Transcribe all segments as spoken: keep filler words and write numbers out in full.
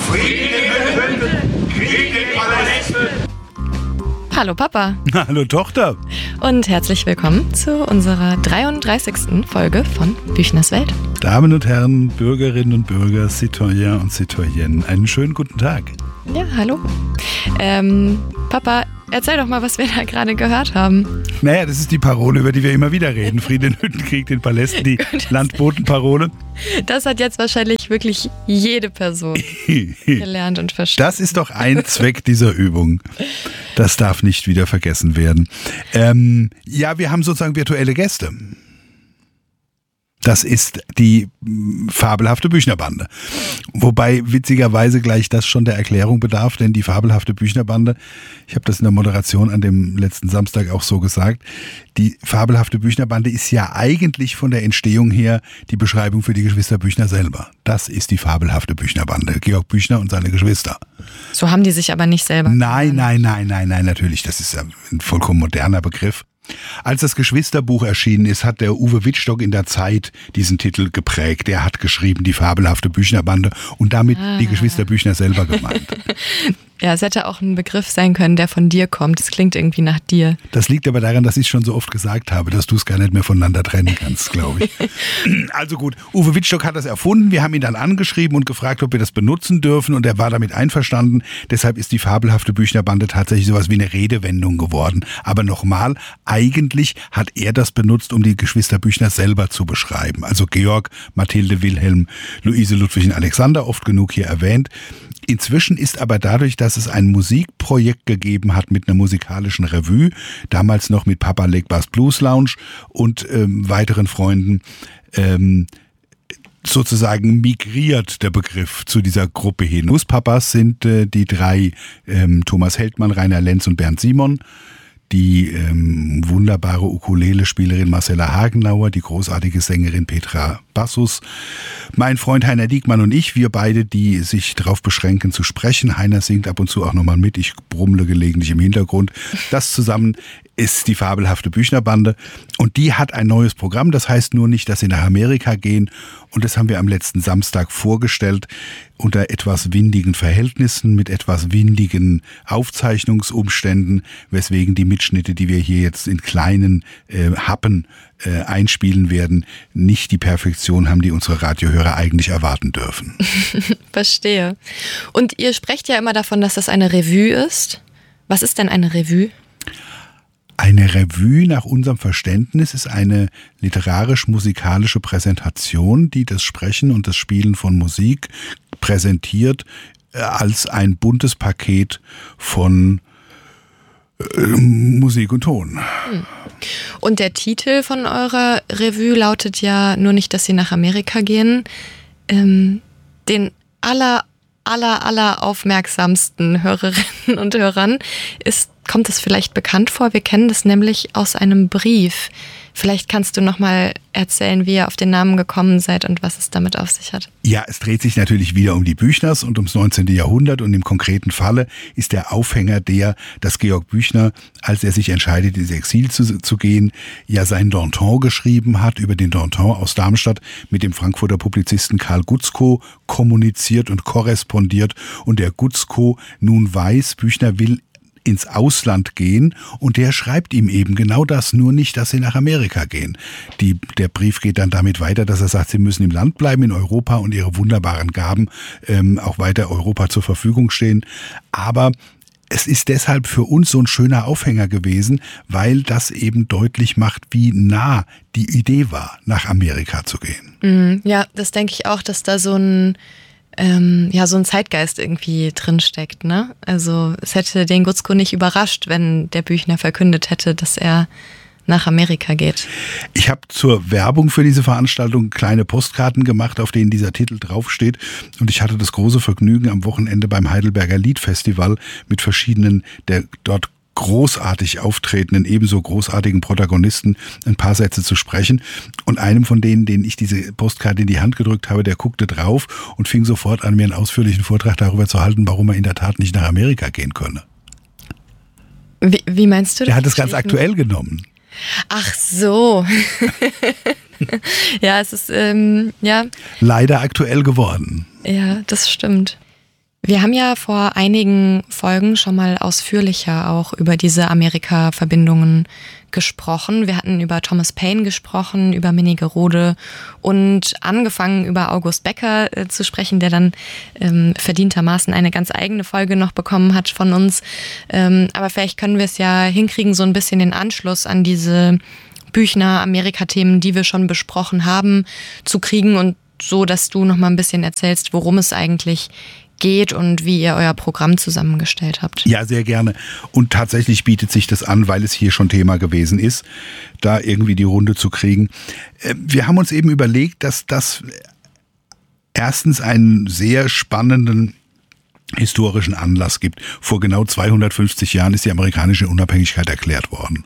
Hallo Papa. Hallo Tochter. Und herzlich willkommen zu unserer dreiunddreißigsten Folge von Büchners Welt. Damen und Herren, Bürgerinnen und Bürger, Citoyens und Citoyennes, einen schönen guten Tag. Ja, hallo. Ähm, Papa, erzähl doch mal, was wir da gerade gehört haben. Naja, das ist die Parole, über die wir immer wieder reden. Frieden, Hüttenkrieg, den Palästen, die Landbotenparole. Das hat jetzt wahrscheinlich wirklich jede Person gelernt und verstanden. Das ist doch ein Zweck dieser Übung. Das darf nicht wieder vergessen werden. Ähm, ja, wir haben sozusagen virtuelle Gäste. Das ist die fabelhafte Büchnerbande. Wobei witzigerweise gleich das schon der Erklärung bedarf, denn die fabelhafte Büchnerbande, ich habe das in der Moderation an dem letzten Samstag auch so gesagt, die fabelhafte Büchnerbande ist ja eigentlich von der Entstehung her die Beschreibung für die Geschwister Büchner selber. Das ist die fabelhafte Büchnerbande, Georg Büchner und seine Geschwister. So haben die sich aber nicht selber Nein, genannt. nein, nein, nein, nein, natürlich, das ist ein vollkommen moderner Begriff. Als das Geschwisterbuch erschienen ist, hat der Uwe Wittstock in der Zeit diesen Titel geprägt. Er hat geschrieben, die fabelhafte Büchnerbande und damit ah. die Geschwister Büchner selber gemeint. Ja, es hätte auch ein Begriff sein können, der von dir kommt. Das klingt irgendwie nach dir. Das liegt aber daran, dass ich es schon so oft gesagt habe, dass du es gar nicht mehr voneinander trennen kannst, glaube ich. Also gut, Uwe Wittstock hat das erfunden. Wir haben ihn dann angeschrieben und gefragt, ob wir das benutzen dürfen und er war damit einverstanden. Deshalb ist die fabelhafte Büchnerbande tatsächlich sowas wie eine Redewendung geworden. Aber nochmal, eigentlich hat er das benutzt, um die Geschwister Büchner selber zu beschreiben. Also Georg, Mathilde, Wilhelm, Luise, Ludwig und Alexander, oft genug hier erwähnt. Inzwischen ist aber dadurch, dass es ein Musikprojekt gegeben hat mit einer musikalischen Revue, damals noch mit Papa Legbar's Blues Lounge und ähm, weiteren Freunden, ähm, sozusagen migriert der Begriff zu dieser Gruppe hin. Nusspapas sind äh, die drei, ähm, Thomas Heldmann, Rainer Lenz und Bernd Simon. Die ähm, wunderbare Ukulele-Spielerin Marcella Hagenauer, die großartige Sängerin Petra Bassus, mein Freund Heiner Diekmann und ich, wir beide, die sich darauf beschränken zu sprechen. Heiner singt ab und zu auch nochmal mit, ich brummle gelegentlich im Hintergrund. Das zusammen ist die fabelhafte Büchnerbande und die hat ein neues Programm, das heißt nur nicht, dass sie nach Amerika gehen und das haben wir am letzten Samstag vorgestellt unter etwas windigen Verhältnissen, mit etwas windigen Aufzeichnungsumständen, weswegen die Mitschnitte, die wir hier jetzt in kleinen äh, Happen äh, einspielen werden, nicht die Perfektion haben, die unsere Radiohörer eigentlich erwarten dürfen. Verstehe. Und ihr sprecht ja immer davon, dass das eine Revue ist. Was ist denn eine Revue? Eine Revue nach unserem Verständnis ist eine literarisch-musikalische Präsentation, die das Sprechen und das Spielen von Musik präsentiert als ein buntes Paket von äh, Musik und Ton. Und der Titel von eurer Revue lautet ja nur nicht, dass sie nach Amerika gehen. Ähm, den aller, aller, aller aufmerksamsten Hörerinnen und Hörern ist Kommt das vielleicht bekannt vor? Wir kennen das nämlich aus einem Brief. Vielleicht kannst du noch mal erzählen, wie ihr auf den Namen gekommen seid und was es damit auf sich hat. Ja, es dreht sich natürlich wieder um die Büchners und ums neunzehnten Jahrhundert und im konkreten Falle ist der Aufhänger der, dass Georg Büchner, als er sich entscheidet, ins Exil zu, zu gehen, ja sein Danton geschrieben hat, über den Danton aus Darmstadt mit dem Frankfurter Publizisten Karl Gutzkow kommuniziert und korrespondiert und der Gutzkow nun weiß, Büchner will ins Ausland gehen und der schreibt ihm eben genau das, nur nicht, dass sie nach Amerika gehen. Die, der Brief geht dann damit weiter, dass er sagt, sie müssen im Land bleiben, in Europa und ihre wunderbaren Gaben ähm, auch weiter Europa zur Verfügung stehen. Aber es ist deshalb für uns so ein schöner Aufhänger gewesen, weil das eben deutlich macht, wie nah die Idee war, nach Amerika zu gehen. Ja, das denke ich auch, dass da so ein Ähm, ja, so ein Zeitgeist irgendwie drinsteckt, ne? Also es hätte den Gutzkow nicht überrascht, wenn der Büchner verkündet hätte, dass er nach Amerika geht. Ich habe zur Werbung für diese Veranstaltung kleine Postkarten gemacht, auf denen dieser Titel draufsteht. Und ich hatte das große Vergnügen, am Wochenende beim Heidelberger Liedfestival mit verschiedenen der dort großartig auftretenden, ebenso großartigen Protagonisten ein paar Sätze zu sprechen. Und einem von denen, denen ich diese Postkarte in die Hand gedrückt habe, der guckte drauf und fing sofort an, mir einen ausführlichen Vortrag darüber zu halten, warum er in der Tat nicht nach Amerika gehen könne. Wie, wie meinst du das? Der hat es ganz aktuell genommen. Ach so. Ja, es ist, ähm, ja. Leider aktuell geworden. Ja, das stimmt. Wir haben ja vor einigen Folgen schon mal ausführlicher auch über diese Amerika-Verbindungen gesprochen. Wir hatten über Thomas Paine gesprochen, über Minnigerode und angefangen über August Becker äh, zu sprechen, der dann ähm, verdientermaßen eine ganz eigene Folge noch bekommen hat von uns. Ähm, aber vielleicht können wir es ja hinkriegen, so ein bisschen den Anschluss an diese Büchner-Amerika-Themen, die wir schon besprochen haben, zu kriegen und so, dass du noch mal ein bisschen erzählst, worum es eigentlich geht und wie ihr euer Programm zusammengestellt habt. Ja, sehr gerne. Und tatsächlich bietet sich das an, weil es hier schon Thema gewesen ist, da irgendwie die Runde zu kriegen. Wir haben uns eben überlegt, dass das erstens einen sehr spannenden historischen Anlass gibt. Vor genau zweihundertfünfzig Jahren ist die amerikanische Unabhängigkeit erklärt worden.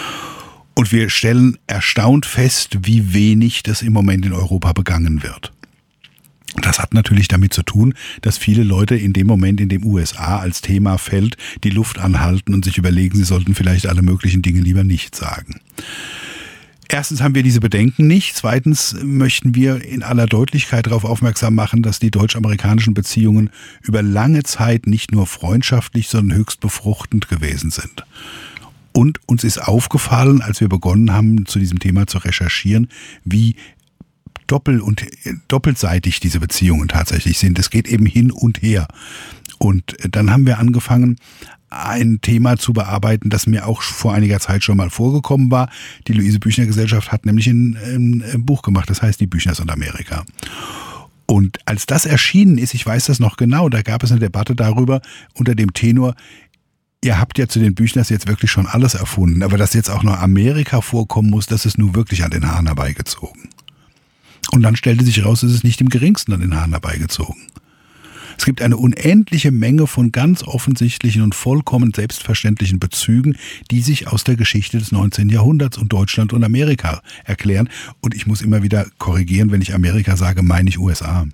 Und wir stellen erstaunt fest, wie wenig das im Moment in Europa begangen wird. Das hat natürlich damit zu tun, dass viele Leute in dem Moment, in dem U S A als Thema fällt, die Luft anhalten und sich überlegen, sie sollten vielleicht alle möglichen Dinge lieber nicht sagen. Erstens haben wir diese Bedenken nicht. Zweitens möchten wir in aller Deutlichkeit darauf aufmerksam machen, dass die deutsch-amerikanischen Beziehungen über lange Zeit nicht nur freundschaftlich, sondern höchst befruchtend gewesen sind. Und uns ist aufgefallen, als wir begonnen haben, zu diesem Thema zu recherchieren, wie doppel- und doppelseitig diese Beziehungen tatsächlich sind. Es geht eben hin und her. Und dann haben wir angefangen, ein Thema zu bearbeiten, das mir auch vor einiger Zeit schon mal vorgekommen war. Die Luise-Büchner-Gesellschaft hat nämlich ein, ein, ein Buch gemacht, das heißt Die Büchners und Amerika. Und als das erschienen ist, ich weiß das noch genau, da gab es eine Debatte darüber unter dem Tenor, ihr habt ja zu den Büchners jetzt wirklich schon alles erfunden, aber dass jetzt auch noch Amerika vorkommen muss, das ist nun wirklich an den Haaren herbeigezogen. Und dann stellte sich heraus, es ist nicht im geringsten an den Haaren herbeigezogen. Es gibt eine unendliche Menge von ganz offensichtlichen und vollkommen selbstverständlichen Bezügen, die sich aus der Geschichte des neunzehnten Jahrhunderts und Deutschland und Amerika erklären. Und ich muss immer wieder korrigieren, wenn ich Amerika sage, meine ich U S A.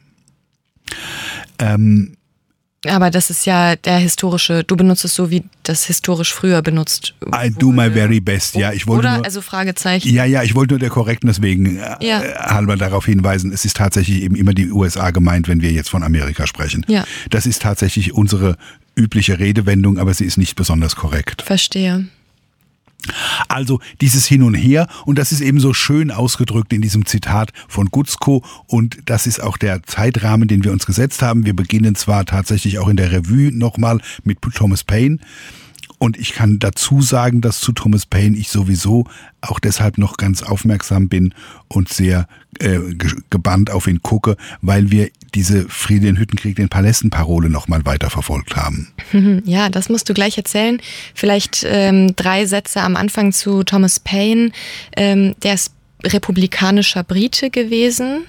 Ähm, Aber das ist ja der historische, du benutzt es so, wie das historisch früher benutzt wurde. I do my very best, ja. Ich wollte Oder, nur, also Fragezeichen. Ja, ja, ich wollte nur der Korrektness wegen ja. äh, halber darauf hinweisen, es ist tatsächlich eben immer die U S A gemeint, wenn wir jetzt von Amerika sprechen. Ja. Das ist tatsächlich unsere übliche Redewendung, aber sie ist nicht besonders korrekt. Verstehe. Also dieses Hin und Her, und das ist eben so schön ausgedrückt in diesem Zitat von Gutzkow, und das ist auch der Zeitrahmen, den wir uns gesetzt haben. Wir beginnen zwar tatsächlich auch in der Revue nochmal mit Thomas Paine, und ich kann dazu sagen, dass zu Thomas Paine ich sowieso auch deshalb noch ganz aufmerksam bin und sehr äh, gebannt auf ihn gucke, weil wir diese Friede den Hüttenkrieg, den Palästen-Parole nochmal weiterverfolgt haben. Ja, das musst du gleich erzählen. Vielleicht ähm, drei Sätze am Anfang zu Thomas Paine. Ähm, der ist republikanischer Brite gewesen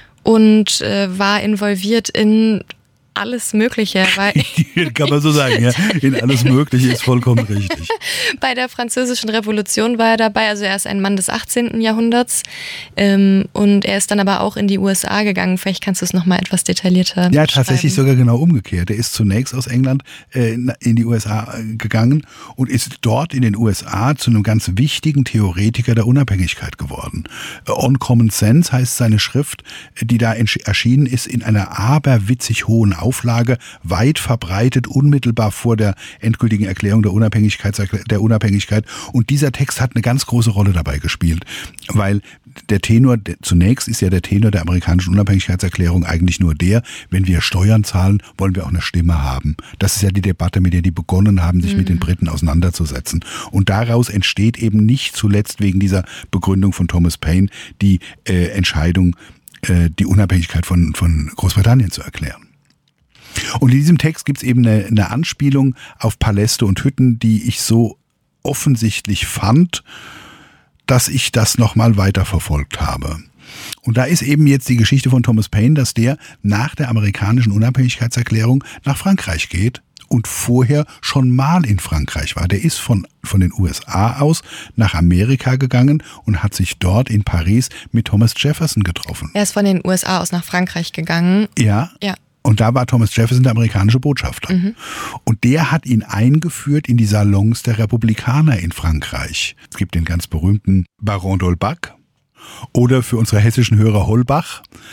und äh, war involviert in alles Mögliche. Weil Kann man so sagen, ja. In alles Mögliche ist vollkommen richtig. Bei der Französischen Revolution war er dabei, also er ist ein Mann des achtzehnten Jahrhunderts ähm, und er ist dann aber auch in die U S A gegangen. Vielleicht kannst du es nochmal etwas detaillierter Ja, tatsächlich sogar genau umgekehrt. Er ist zunächst aus England äh, in die U S A gegangen und ist dort in den U S A zu einem ganz wichtigen Theoretiker der Unabhängigkeit geworden. On Common Sense heißt seine Schrift, die da erschienen ist in einer aberwitzig hohen Auflage, weit verbreitet, unmittelbar vor der endgültigen Erklärung der Unabhängigkeit, der Unabhängigkeit. Und dieser Text hat eine ganz große Rolle dabei gespielt, weil der Tenor, der, zunächst ist ja der Tenor der amerikanischen Unabhängigkeitserklärung eigentlich nur der, wenn wir Steuern zahlen, wollen wir auch eine Stimme haben. Das ist ja die Debatte, mit der die begonnen haben, sich mhm. mit den Briten auseinanderzusetzen. Und daraus entsteht eben nicht zuletzt wegen dieser Begründung von Thomas Paine die äh, Entscheidung, äh, die Unabhängigkeit von, von Großbritannien zu erklären. Und in diesem Text gibt es eben eine, eine Anspielung auf Paläste und Hütten, die ich so offensichtlich fand, dass ich das nochmal weiter verfolgt habe. Und da ist eben jetzt die Geschichte von Thomas Paine, dass der nach der amerikanischen Unabhängigkeitserklärung nach Frankreich geht und vorher schon mal in Frankreich war. Der ist von, von den U S A aus nach Amerika gegangen und hat sich dort in Paris mit Thomas Jefferson getroffen. Er ist von den U S A aus nach Frankreich gegangen. Ja. Ja. Und da war Thomas Jefferson der amerikanische Botschafter. Mhm. Und der hat ihn eingeführt in die Salons der Republikaner in Frankreich. Es gibt den ganz berühmten Baron d'Holbach oder für unsere hessischen Hörer Holbach.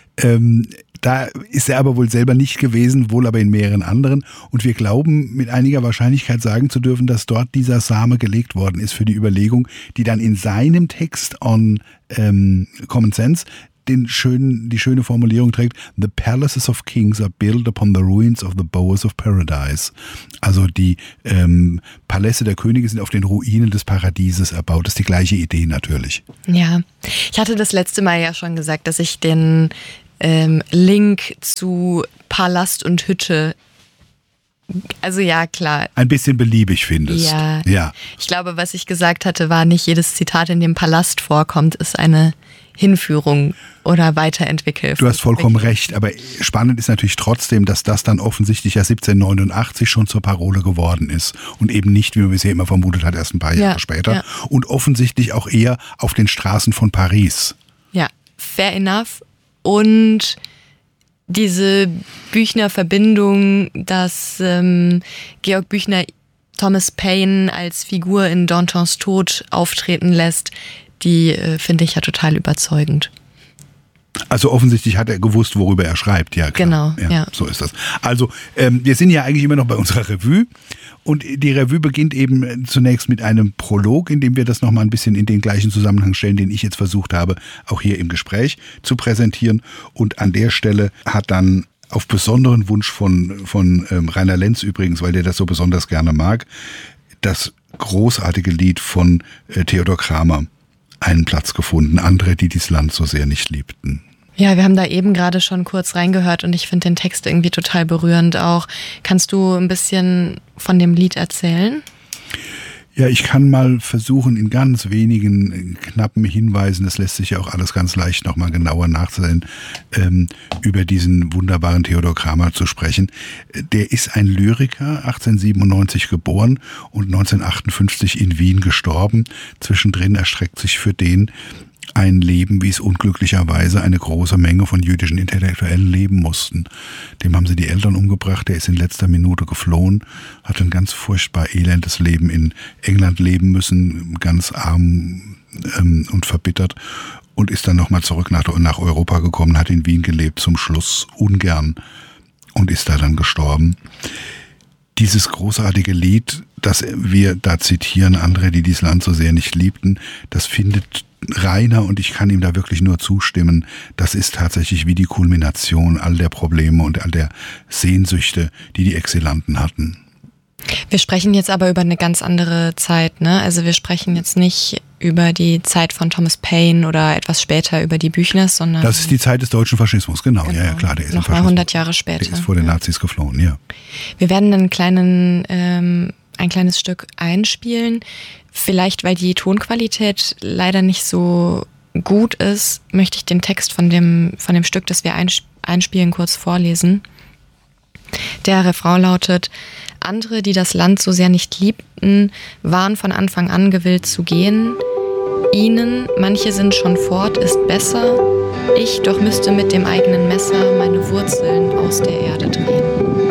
Ähm, Da ist er aber wohl selber nicht gewesen, wohl aber in mehreren anderen. Und wir glauben mit einiger Wahrscheinlichkeit sagen zu dürfen, dass dort dieser Same gelegt worden ist für die Überlegung, die dann in seinem Text on ähm, Common Sense den schönen, die schöne Formulierung trägt: The palaces of kings are built upon the ruins of the bowers of paradise. Also die ähm, Paläste der Könige sind auf den Ruinen des Paradieses erbaut. Das ist die gleiche Idee natürlich. Ja, ich hatte das letzte Mal ja schon gesagt, dass ich den Ähm, Link zu Palast und Hütte, also ja, klar. Ein bisschen beliebig findest. Ja. ja. Ich glaube, was ich gesagt hatte, war, nicht jedes Zitat, in dem Palast vorkommt, ist eine Hinführung oder Weiterentwicklung. Du hast vollkommen recht, aber spannend ist natürlich trotzdem, dass das dann offensichtlich ja siebzehnhundertneunundachtzig schon zur Parole geworden ist und eben nicht, wie man bisher immer vermutet hat, erst ein paar Jahre ja, später ja. und offensichtlich auch eher auf den Straßen von Paris. Ja, fair enough. Und diese Büchner-Verbindung, dass ähm, Georg Büchner Thomas Paine als Figur in Dantons Tod auftreten lässt, die äh, finde ich ja total überzeugend. Also offensichtlich hat er gewusst, worüber er schreibt. Ja, klar. Genau, ja, ja. So ist das. Also ähm, wir sind ja eigentlich immer noch bei unserer Revue. Und die Revue beginnt eben zunächst mit einem Prolog, in dem wir das nochmal ein bisschen in den gleichen Zusammenhang stellen, den ich jetzt versucht habe, auch hier im Gespräch zu präsentieren. Und an der Stelle hat dann auf besonderen Wunsch von, von ähm, Rainer Lenz übrigens, weil der das so besonders gerne mag, das großartige Lied von äh, Theodor Kramer einen Platz gefunden. Andere, die dieses Land so sehr nicht liebten. Ja, wir haben da eben gerade schon kurz reingehört und ich finde den Text irgendwie total berührend auch. Kannst du ein bisschen von dem Lied erzählen? Ja, ich kann mal versuchen, in ganz wenigen knappen Hinweisen, das lässt sich ja auch alles ganz leicht nochmal genauer nachsehen, ähm, über diesen wunderbaren Theodor Kramer zu sprechen. Der ist ein Lyriker, achtzehnhundertsiebenundneunzig geboren und neunzehnhundertachtundfünfzig in Wien gestorben. Zwischendrin erstreckt sich für den ein Leben, wie es unglücklicherweise eine große Menge von jüdischen Intellektuellen leben mussten. Dem haben sie die Eltern umgebracht, der ist in letzter Minute geflohen, hat ein ganz furchtbar elendes Leben in England leben müssen, ganz arm ähm, und verbittert und ist dann nochmal zurück nach, nach Europa gekommen, hat in Wien gelebt, zum Schluss ungern und ist da dann gestorben. Dieses großartige Lied, das wir da zitieren, andere, die dieses Land so sehr nicht liebten, das findet Rainer, und ich kann ihm da wirklich nur zustimmen, das ist tatsächlich wie die Kulmination all der Probleme und all der Sehnsüchte, die die Exilanten hatten. Wir sprechen jetzt aber über eine ganz andere Zeit, ne? Also wir sprechen jetzt nicht über die Zeit von Thomas Paine oder etwas später über die Büchners, sondern... Das ist die Zeit des deutschen Faschismus, genau. genau. Ja, ja, klar, der ist noch mal hundert Jahre später. Der ist vor den ja. Nazis geflohen, ja. Wir werden einen kleinen, ähm, ein kleines Stück einspielen. Vielleicht, weil die Tonqualität leider nicht so gut ist, möchte ich den Text von dem, von dem Stück, das wir einspielen, kurz vorlesen. Der Refrain lautet: Andere, die das Land so sehr nicht liebten, waren von Anfang an gewillt zu gehen. Ihnen, manche sind schon fort, ist besser. Ich doch müsste mit dem eigenen Messer meine Wurzeln aus der Erde drehen.